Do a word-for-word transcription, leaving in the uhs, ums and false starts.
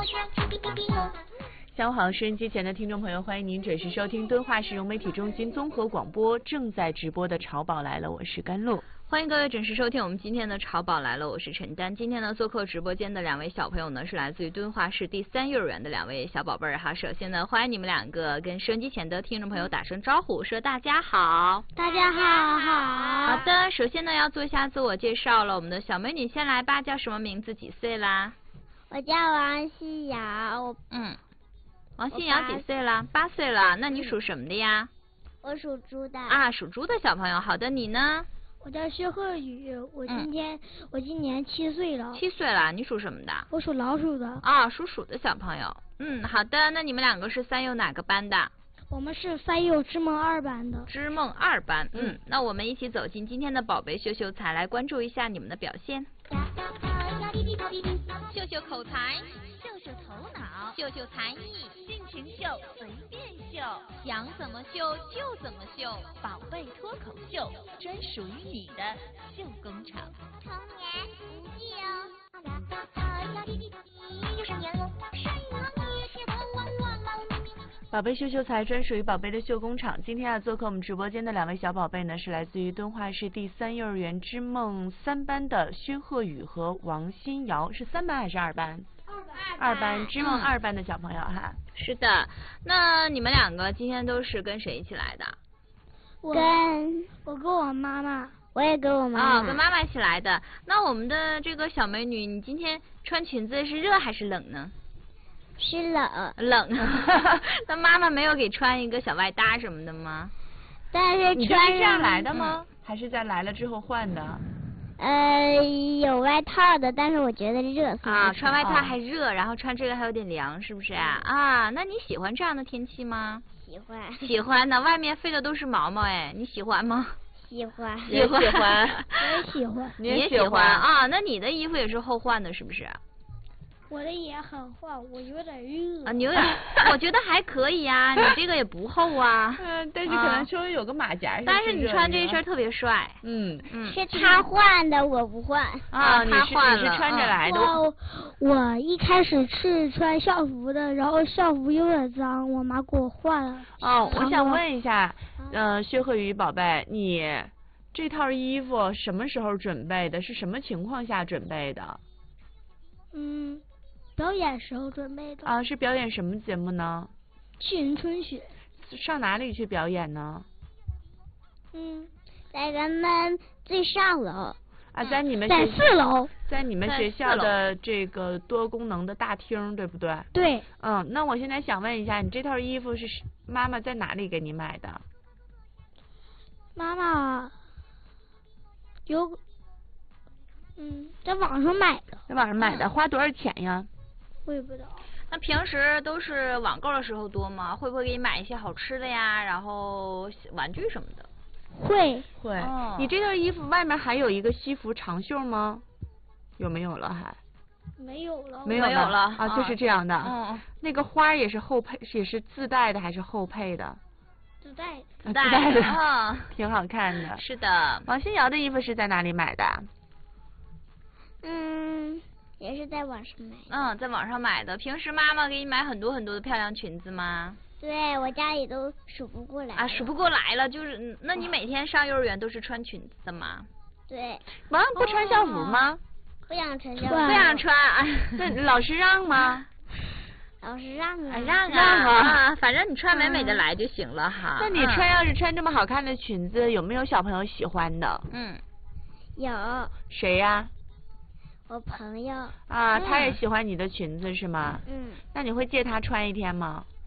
下午好，收音机前的听众朋友，欢迎您准时收听敦化市融媒体中心综合广播正在直播的《潮宝来了》，我是甘露。 欢迎各位准时收听我们今天的《潮宝来了》，我是陈丹。今天呢，做客直播间的两位小朋友呢，是来自于敦化市第三幼儿园的两位小宝贝儿哈。首先呢，欢迎你们两个跟收音机前的听众朋友打声招呼，说大家好。 大家好，好。 好的，首先呢，要做一下自我介绍了。我们的小美女先来吧，叫什么名字？几岁啦？ 我叫王希瑶，我嗯。王新瑶几岁了？八岁了。那你属什么的呀？ 我属猪的。 啊，属猪的小朋友。好的，你呢？ 我叫薛鹤宇，我今天、嗯、我今年七岁了。 七岁了，你属什么的？ 我属老鼠的。 啊，属鼠的小朋友。嗯，好的。那你们两个是三幼哪个班的？ 我们是三幼知梦二班的。 知梦二班。嗯，那我们一起走进今天的宝贝秀秀才，来关注一下你们的表现。 秀秀口才，秀秀头脑，秀秀才艺，尽情秀，随便秀，想怎么秀就怎么秀，宝贝脱口秀，专属于你的秀工厂。 童言无忌哦。又是年了，是哪里是汪汪汪汪？ 宝贝秀秀才专属于宝贝的秀工厂。今天要做客我们直播间的两位小宝贝呢，是来自于敦化市第三幼儿园知梦三班的薛鹤宇和王新瑶，是三班还是二班？ 二班。 二班知梦二班的小朋友哈。 是的，那你们两个今天都是跟谁一起来的？ 我跟我跟我妈妈。 我也跟我妈妈。 哦，跟妈妈一起来的。那我们的这个小美女，你今天穿裙子是热还是冷呢？ 是冷。 冷。那妈妈没有给穿一个小外搭什么的吗？ 但是你就是这样来的吗？嗯、还是在来了之后换的？ 呃，有外套的，但是我觉得热。 啊，穿外套还热，哦、然后穿这个还有点凉，是不是啊？啊，那你喜欢这样的天气吗？ 喜欢。 喜欢的，外面飞的都是毛毛哎，你喜欢吗？ 喜欢。 喜欢。 我也喜欢。 你也喜欢啊？那你的衣服也是后换的，是不是？ 我的也很厚，我有点热。 啊，你有点，我觉得还可以啊，你这个也不厚啊。 嗯，但是可能稍微有个马甲。 但是你穿这一身特别帅。 嗯嗯。 是他换的，我不换。 啊， 他换了。你是穿着来的。 我我一开始是穿校服的，然后校服有点脏，我妈给我换了。 哦，我想问一下，呃，薛鹤宇宝贝，你这套衣服什么时候准备的？是什么情况下准备的？ 嗯。表演时候准备的啊，是表演什么节目呢？ 气云春雪。 上哪里去表演呢？ 嗯， 在咱们最上楼。 啊，在你们在四楼， 在你们学校的这个多功能的大厅，对不对？ 对。 嗯，那我现在想问一下，你这套衣服是妈妈在哪里给你买的？ 妈妈有，嗯，在网上买的。 在网上买的，花多少钱呀？ 我也不知道。 那平时都是网购的时候多吗？会不会给你买一些好吃的呀，然后玩具什么的？ 会会。 哦、 你这套衣服外面还有一个西服长袖吗？有没有了还？ 没有了。 没有了了啊，就是这样的。 嗯。 那个花也是后配，也是自带的还是后配的？ 自带的。 自带的。 啊，挺好看的。 是的。 王新瑶的衣服是在哪里买的？ 嗯。也是在网上买的。 嗯，在网上买的。平时妈妈给你买很多很多的漂亮裙子吗？ 对，我家里都数不过来。 啊，数不过来了，就是，那你每天上幼儿园都是穿裙子的吗？ 对。 妈不穿校服吗？ 不想穿校服。 不想穿啊？ 那老师让吗？ 老师让啊。 让啊。 让啊，反正你穿美美的来就行了哈。 那你穿要是穿这么好看的裙子，有没有小朋友喜欢的？ 嗯。 有。 谁呀？ 我朋友啊，他也喜欢你的裙子是吗？ 嗯。 那你会借他穿一天吗？